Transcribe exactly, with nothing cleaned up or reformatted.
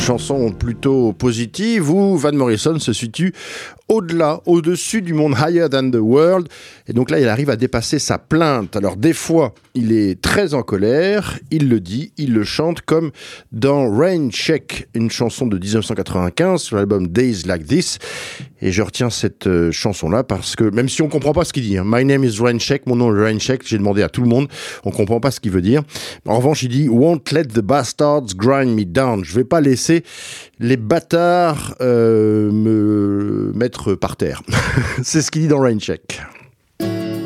chanson plutôt positive où Van Morrison se situe au-delà, au-dessus du monde, higher than the world. Et donc là, il arrive à dépasser sa plainte. Alors des fois, il est très en colère, il le dit, il le chante comme dans Rain Check, une chanson de dix-neuf cent quatre-vingt-quinze sur l'album Days Like This. Et je retiens cette euh, chanson-là parce que, même si on comprend pas ce qu'il dit, hein, My name is Rain Check, mon nom est Rain Check, j'ai demandé à tout le monde, on comprend pas ce qu'il veut dire. En revanche, il dit Won't let the bastards grind me down. Je vais pas laisser les bâtards euh, me mettre par terre. C'est ce qu'il dit dans Rain Check.